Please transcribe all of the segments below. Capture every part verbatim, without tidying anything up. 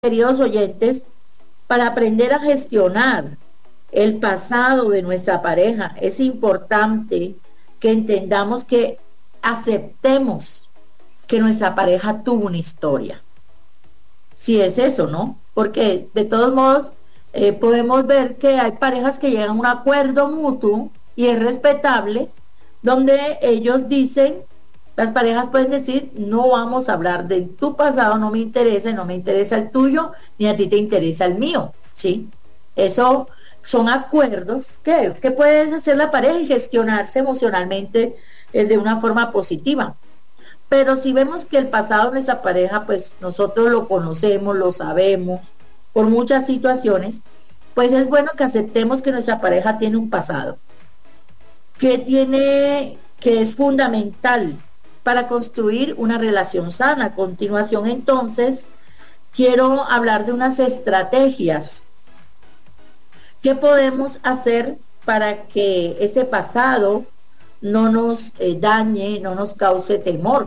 queridos oyentes, para aprender a gestionar el pasado de nuestra pareja, es importante que entendamos que aceptemos que nuestra pareja tuvo una historia. Si es eso, ¿no? Porque de todos modos eh, podemos ver que hay parejas que llegan a un acuerdo mutuo y es respetable, donde ellos dicen, las parejas pueden decir, no vamos a hablar de tu pasado, no me interesa, no me interesa el tuyo, ni a ti te interesa el mío, ¿sí? Eso son acuerdos que, que puede hacer la pareja y gestionarse emocionalmente eh, de una forma positiva. Pero si vemos que el pasado de nuestra pareja, pues nosotros lo conocemos, lo sabemos, por muchas situaciones, pues es bueno que aceptemos que nuestra pareja tiene un pasado, que tiene, que es fundamental para construir una relación sana. A continuación, entonces, quiero hablar de unas estrategias que podemos hacer para que ese pasado no nos eh, dañe, no nos cause temor.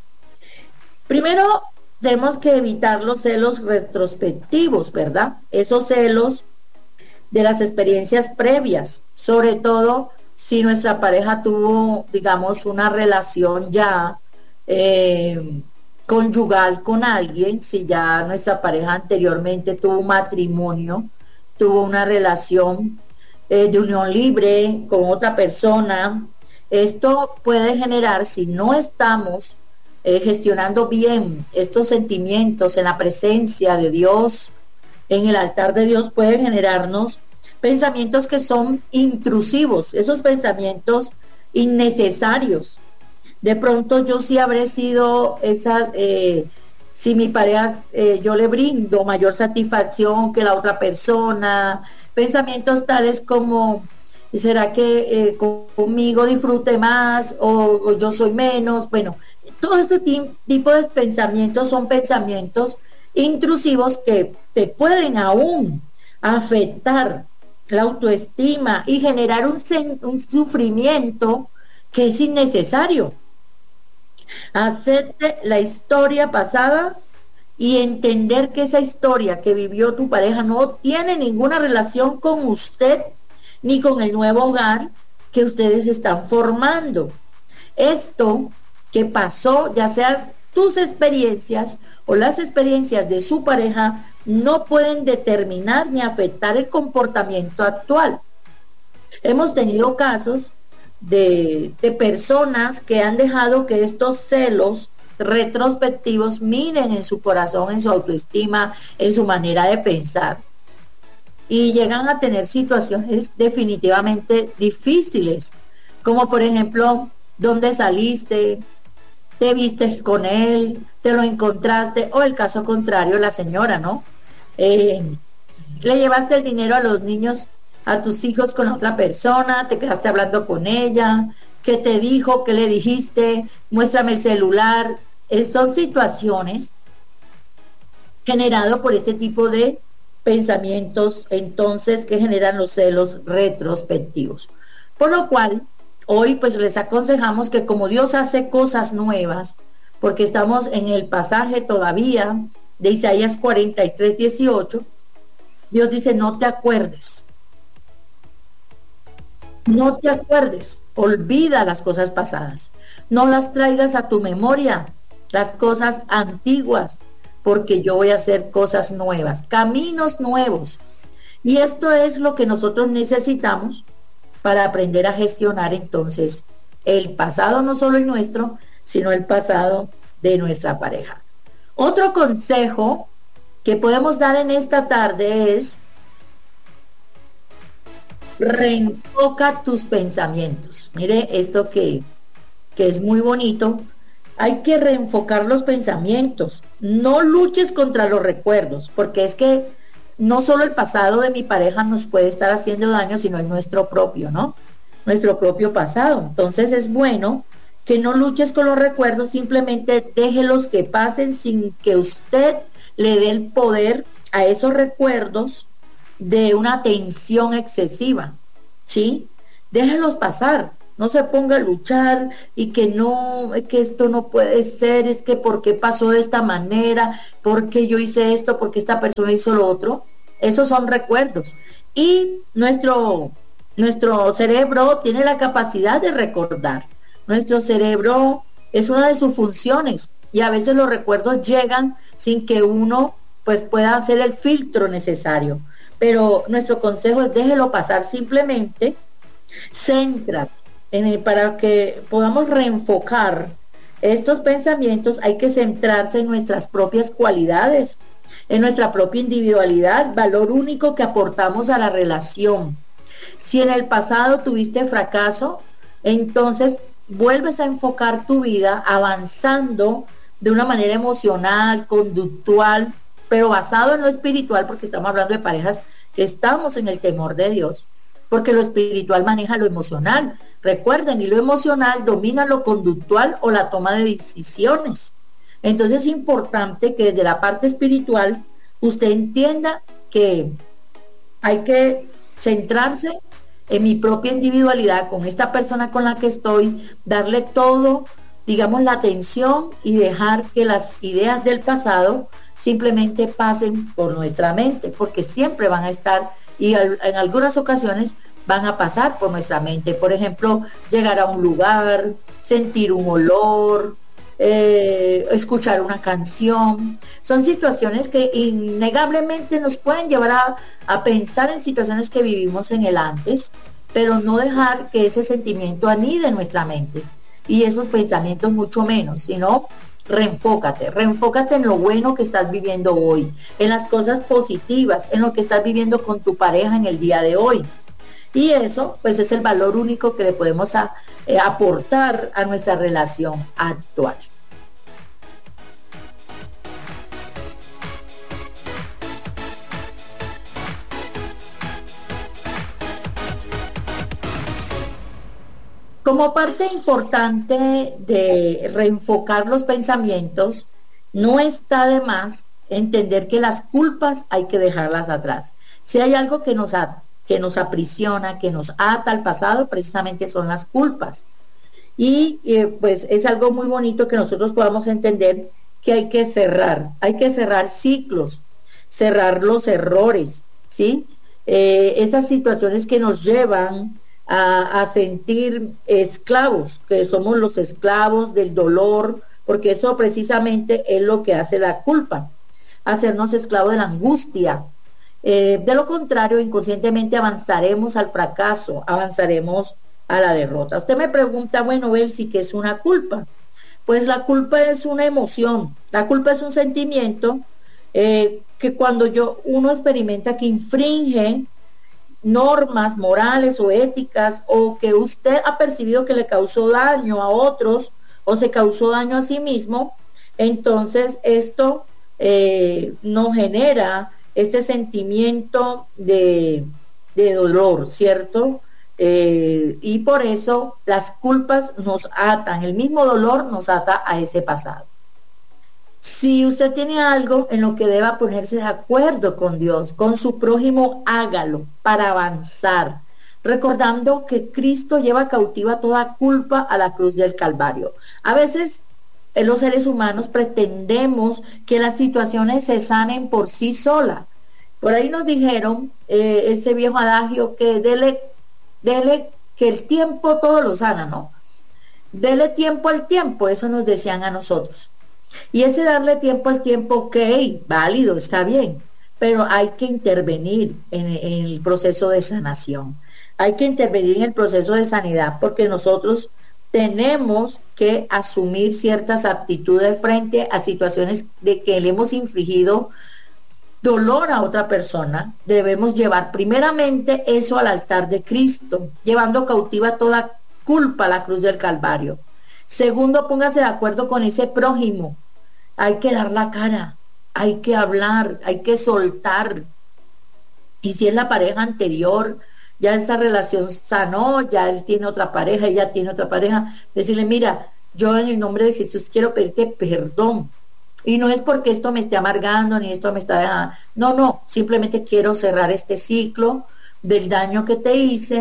Primero, tenemos que evitar los celos retrospectivos, ¿verdad? Esos celos de las experiencias previas, sobre todo si nuestra pareja tuvo, digamos, una relación ya eh, conyugal con alguien, si ya nuestra pareja anteriormente tuvo un matrimonio, tuvo una relación eh, de unión libre con otra persona. Esto puede generar, si no estamos eh, gestionando bien estos sentimientos en la presencia de Dios, en el altar de Dios, puede generarnos pensamientos que son intrusivos, esos pensamientos innecesarios. De pronto yo sí habré sido esa, eh, si mi pareja, eh, yo le brindo mayor satisfacción que la otra persona, pensamientos tales como, ¿será que eh, conmigo disfrute más o, o yo soy menos? Bueno, todo este tipo de pensamientos son pensamientos intrusivos que te pueden aún afectar la autoestima y generar un, un sufrimiento que es innecesario. Acepte la historia pasada y entender que esa historia que vivió tu pareja no tiene ninguna relación con usted ni con el nuevo hogar que ustedes están formando. Esto que pasó, ya sea tus experiencias o las experiencias de su pareja, no pueden determinar ni afectar el comportamiento actual. Hemos tenido casos de, de personas que han dejado que estos celos retrospectivos minen en su corazón, en su autoestima, en su manera de pensar, y llegan a tener situaciones definitivamente difíciles, como por ejemplo, ¿dónde saliste? ¿Te vistes con él? ¿Te lo encontraste? O el caso contrario, la señora, ¿no? Eh, le llevaste el dinero a los niños, a tus hijos con otra persona, te quedaste hablando con ella, ¿qué te dijo? ¿Qué le dijiste? Muéstrame el celular. Eh, son situaciones generadas por este tipo de pensamientos, entonces, que generan los celos retrospectivos. Por lo cual, hoy pues les aconsejamos que como Dios hace cosas nuevas, porque estamos en el pasaje todavía de Isaías cuarenta y tres, dieciocho, Dios dice, no te acuerdes, no te acuerdes, olvida las cosas pasadas, no las traigas a tu memoria, las cosas antiguas, porque yo voy a hacer cosas nuevas, caminos nuevos. Y esto es lo que nosotros necesitamos para aprender a gestionar entonces el pasado, no solo el nuestro, sino el pasado de nuestra pareja. Otro consejo que podemos dar en esta tarde es: reenfoca tus pensamientos. Mire esto que, que es muy bonito. Hay que reenfocar los pensamientos. No luches contra los recuerdos, porque es que no solo el pasado de mi pareja nos puede estar haciendo daño, sino el nuestro propio, ¿no? Nuestro propio pasado. Entonces es bueno que no luches con los recuerdos, simplemente déjelos que pasen sin que usted le dé el poder a esos recuerdos de una tensión excesiva, ¿sí? Déjelos pasar. no se ponga a luchar y que no, es que esto no puede ser, es que por qué pasó de esta manera, por qué yo hice esto, por qué esta persona hizo lo otro. Esos son recuerdos. Y nuestro, nuestro cerebro tiene la capacidad de recordar. Nuestro cerebro es una de sus funciones y a veces los recuerdos llegan sin que uno pues pueda hacer el filtro necesario. Pero nuestro consejo es déjelo pasar, simplemente centra en el, para que podamos reenfocar estos pensamientos. Hay que centrarse en nuestras propias cualidades, en nuestra propia individualidad, valor único que aportamos a la relación. Si en el pasado tuviste fracaso, entonces vuelves a enfocar tu vida avanzando de una manera emocional, conductual, pero basado en lo espiritual, porque estamos hablando de parejas que estamos en el temor de Dios, porque lo espiritual maneja lo emocional. Recuerden, y lo emocional domina lo conductual o la toma de decisiones. Entonces es importante que desde la parte espiritual usted entienda que hay que centrarse en mi propia individualidad, con esta persona con la que estoy, darle todo, digamos, la atención y dejar que las ideas del pasado simplemente pasen por nuestra mente, porque siempre van a estar y en algunas ocasiones van a pasar por nuestra mente. Por ejemplo, llegar a un lugar, sentir un olor, eh, escuchar una canción. Son situaciones que innegablemente nos pueden llevar a, a pensar en situaciones que vivimos en el antes, pero no dejar que ese sentimiento anide en nuestra mente y esos pensamientos mucho menos, sino reenfócate, reenfócate en lo bueno que estás viviendo hoy, en las cosas positivas, en lo que estás viviendo con tu pareja en el día de hoy. Y eso, pues, es el valor único que le podemos a, eh, aportar a nuestra relación actual. Como parte importante de reenfocar los pensamientos, no está de más entender que las culpas hay que dejarlas atrás. Si hay algo que nos, a, que nos aprisiona, que nos ata al pasado, precisamente son las culpas. Y eh, pues es algo muy bonito que nosotros podamos entender que hay que cerrar, hay que cerrar ciclos, cerrar los errores, ¿sí? Eh, esas situaciones que nos llevan A, a sentir esclavos, que somos los esclavos del dolor, porque eso precisamente es lo que hace la culpa, hacernos esclavos de la angustia. Eh, de lo contrario, inconscientemente avanzaremos al fracaso, avanzaremos a la derrota. Usted me pregunta, bueno, Elsie, ¿qué es una culpa? Pues la culpa es una emoción, la culpa es un sentimiento eh, que cuando yo, uno experimenta que infringe normas morales o éticas, o que usted ha percibido que le causó daño a otros o se causó daño a sí mismo, entonces esto eh, nos genera este sentimiento de, de dolor, ¿cierto? Eh, y por eso las culpas nos atan, el mismo dolor nos ata a ese pasado. Si usted tiene algo en lo que deba ponerse de acuerdo con Dios, con su prójimo, hágalo para avanzar, recordando que Cristo lleva cautiva toda culpa a la cruz del Calvario. A veces en los seres humanos pretendemos que las situaciones se sanen por sí solas. Por ahí nos dijeron eh, ese viejo adagio que dele, dele que el tiempo todo lo sana, ¿no? Dele tiempo al tiempo, eso nos decían a nosotros. Y ese darle tiempo al tiempo, ok, válido, está bien, pero hay que intervenir en, en el proceso de sanación, hay que intervenir en el proceso de sanidad, porque nosotros tenemos que asumir ciertas aptitudes frente a situaciones de que le hemos infligido dolor a otra persona. Debemos llevar primeramente eso al altar de Cristo, llevando cautiva toda culpa a la cruz del Calvario. Segundo, póngase de acuerdo con ese prójimo. Hay que dar la cara, hay que hablar, hay que soltar. Y si es la pareja anterior, ya esa relación sanó, ya él tiene otra pareja, ella tiene otra pareja, decirle, mira, yo en el nombre de Jesús quiero pedirte perdón. Y no es porque esto me esté amargando, ni esto me está... No, no, simplemente quiero cerrar este ciclo del daño que te hice,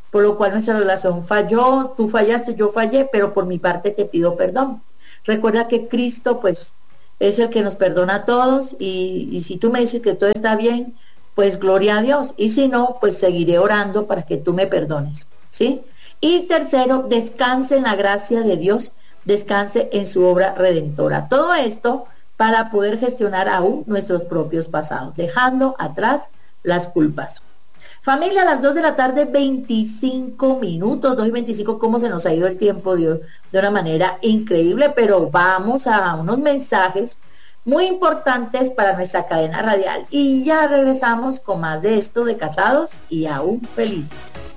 por lo cual nuestra relación falló, tú fallaste, yo fallé, pero por mi parte te pido perdón. Recuerda que Cristo pues es el que nos perdona a todos y, y si tú me dices que todo está bien, pues gloria a Dios, y si no, pues seguiré orando para que tú me perdones, ¿sí? Y tercero, descanse en la gracia de Dios, descanse en su obra redentora. Todo esto para poder gestionar aún nuestros propios pasados, dejando atrás las culpas. Familia, a las dos de la tarde, veinticinco minutos, dos y veinticinco, cómo se nos ha ido el tiempo de, de una manera increíble, pero vamos a unos mensajes muy importantes para nuestra cadena radial y ya regresamos con más de esto de Casados y Aún Felices.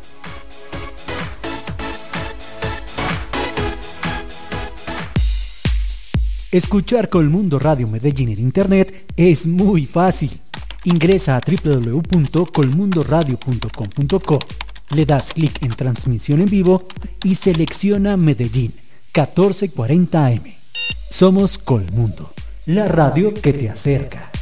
Escuchar Colmundo Radio Medellín en internet es muy fácil. Ingresa a doble u doble u doble u punto colmundoradio punto com punto co, le das clic en transmisión en vivo y selecciona Medellín catorce cuarenta A M. Somos Colmundo, la radio que te acerca.